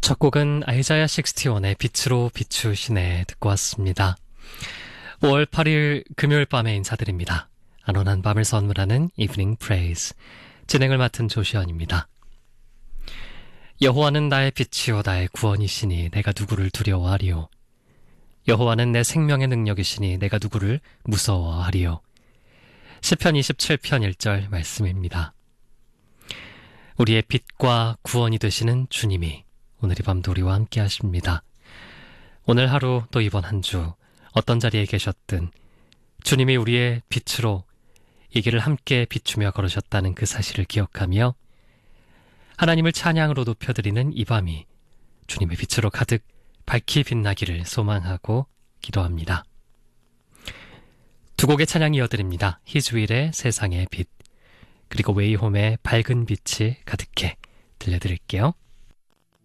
첫 곡은 아이자야 61의 빛으로 비추시네 듣고 왔습니다. 5월 8일 금요일 밤에 인사드립니다. 안온한 밤을 선물하는 이브닝 프레이즈 진행을 맡은 조시연입니다. 여호와는 나의 빛이요 나의 구원이시니 내가 누구를 두려워하리요. 여호와는 내 생명의 능력이시니 내가 누구를 무서워하리요. 시편 27편 1절 말씀입니다. 우리의 빛과 구원이 되시는 주님이 오늘 이 밤도 우리와 함께 하십니다. 오늘 하루 또 이번 한 주 어떤 자리에 계셨든 주님이 우리의 빛으로 이 길을 함께 비추며 걸으셨다는 그 사실을 기억하며 하나님을 찬양으로 높여드리는 이 밤이 주님의 빛으로 가득 밝히 빛나기를 소망하고 기도합니다. 두 곡의 찬양 이어드립니다. 히즈윌의 세상의 빛, 그리고 웨이홈의 밝은 빛이 가득해 들려드릴게요.